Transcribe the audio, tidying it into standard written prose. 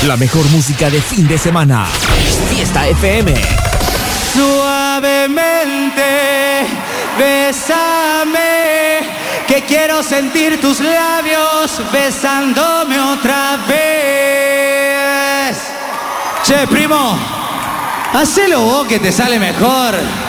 La mejor música de fin de semana. Fiesta FM. Suavemente, bésame, que quiero sentir tus labios besándome otra vez. Che, primo, hacelo vos que te sale mejor.